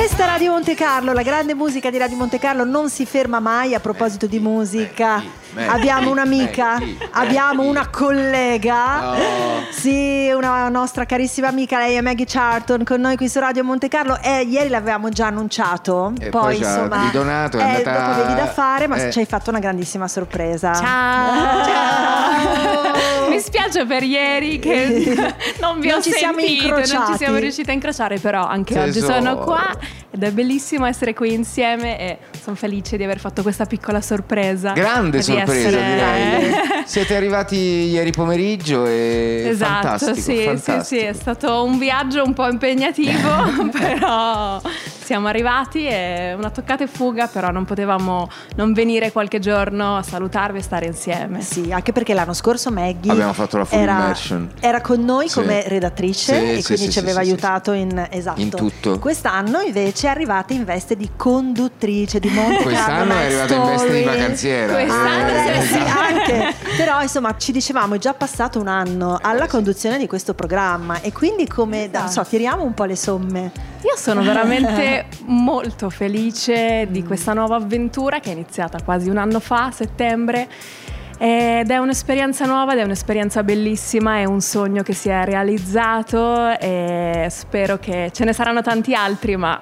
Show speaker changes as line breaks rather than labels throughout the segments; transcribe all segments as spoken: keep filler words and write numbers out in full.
Questa è Radio Monte Carlo, la grande musica di Radio Monte Carlo non si ferma mai. A proposito di musica, abbiamo un'amica, abbiamo una collega, sì, una nostra carissima amica, lei è Maggie Charlton, con noi qui su Radio Monte Carlo. E ieri l'avevamo già annunciato,
e
poi,
poi
insomma
ridonato, è
eh,
andata...
dopo avevi da fare, ma
eh.
ci hai fatto una grandissima sorpresa.
Ciao, ciao. Mi spiace per ieri che non vi
non
ho
ci
sentito,
siamo incrociati.
non ci siamo riusciti a incrociare, però anche
Tesoro.
oggi sono qua ed è bellissimo essere qui insieme e sono felice di aver fatto questa piccola sorpresa.
Grande
di
sorpresa,
essere-
direi. Siete arrivati ieri pomeriggio e
Esatto,
fantastico,
sì,
fantastico.
sì, sì, è stato un viaggio un po' impegnativo, però siamo arrivati e una toccata e fuga, però non potevamo non venire qualche giorno a salutarvi e stare insieme.
Sì, anche perché l'anno scorso Maggie
Abbiamo fatto la full
era,
immersion.
era con noi
Sì.
come redattrice
Sì,
e
sì,
quindi
sì,
ci
sì,
aveva
sì,
aiutato in, esatto.
In tutto.
Quest'anno invece è arrivata in veste di conduttrice di Monte Carlo
Quest'anno è
Night
arrivata in veste di
Story.
vacanziera.
Quest'anno
Ah,
sì.
eh, sì, anche. Però insomma ci dicevamo è già passato un anno alla conduzione di questo programma e quindi come non so, tiriamo un po' le somme.
Io sono veramente molto felice di questa nuova avventura che è iniziata quasi un anno fa, a settembre. Ed è un'esperienza nuova ed è un'esperienza bellissima, è un sogno che si è realizzato e spero che ce ne saranno tanti altri, ma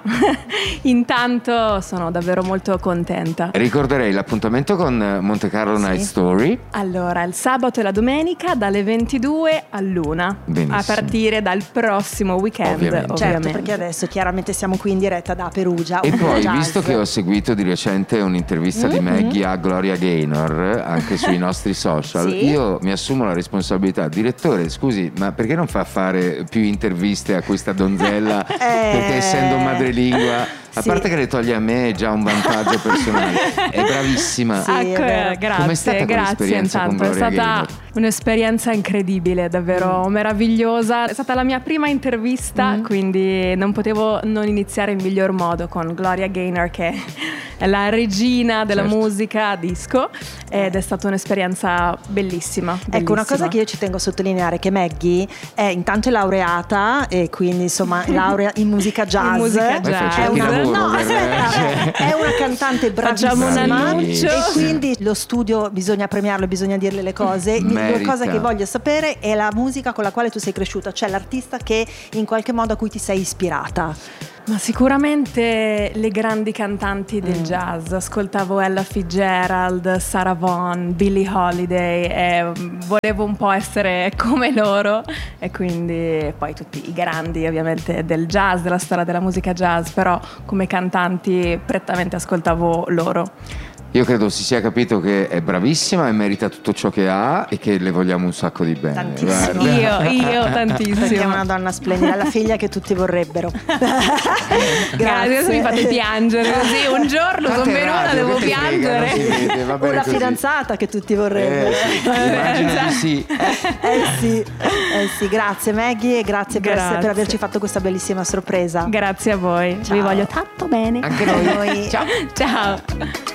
intanto sono davvero molto contenta.
Ricorderei l'appuntamento con Monte Carlo Night Story.
Allora, il sabato e la domenica dalle ventidue all'una,
Benissimo.
a partire dal prossimo weekend,
Ovviamente.
ovviamente.
Certo, perché adesso chiaramente siamo qui in diretta da Perugia.
E
un
poi,
jazz.
visto che ho seguito di recente un'intervista di Maggie a Gloria Gaynor, anche sui nostri social,
Sì.
io mi assumo la responsabilità. Direttore, scusi, ma perché non fa fare più interviste a questa donzella? Perché essendo madrelingua, a
Sì.
parte che le toglie a me, è già un vantaggio personale. È bravissima.
Sì,
Ecco,
è vero.
eh, grazie,
Com'è stata
grazie
quell'esperienza con
intanto, è
Gloria
stata
Gaynor?
un'esperienza incredibile, davvero meravigliosa, è stata la mia prima intervista, quindi non potevo non iniziare in miglior modo con Gloria Gaynor, che è la regina della
Certo.
musica a disco, ed è stata un'esperienza bellissima, bellissima.
Ecco, una cosa che io ci tengo a sottolineare, che Maggie è intanto è laureata e quindi insomma laurea in musica jazz.
In musica
Poi
jazz.
facciamo
È
il
una,
lavoro
no,
per-
aspetta,
cioè-
è una cantante
Facciamo un
bravissima
annuncio.
e quindi lo studio bisogna premiarlo, bisogna dirle le cose. La
Merita.
cosa che voglio sapere è la musica con la quale tu sei cresciuta, cioè l'artista che in qualche modo a cui ti sei ispirata.
Ma sicuramente le grandi cantanti del jazz. Ascoltavo Ella Fitzgerald, Sarah Vaughan, Billie Holiday e volevo un po' essere come loro, e quindi poi tutti i grandi ovviamente del jazz, della storia della musica jazz, però come cantanti prettamente ascoltavo loro.
Io credo si sia capito che è bravissima e merita tutto ciò che ha e che le vogliamo un sacco di bene.
Tantissimo.
Guarda.
Io, io
Perché è
tantissimo.
una donna splendida, la figlia che tutti vorrebbero.
Grazie, adesso mi fate piangere così. Un giorno
Tanto
sono
è
venuta,
radio,
devo
che te frega,
piangere.
non si vede, va
O
bene
la
così.
fidanzata che tutti vorrebbero.
Eh, sì, immagino di sì.
Eh sì, eh sì, grazie Maggie e grazie, per,
Grazie.
per averci fatto questa bellissima sorpresa.
Grazie a voi,
Ciao.
vi voglio tanto bene.
Anche noi.
Noi-
Ciao.
Ciao.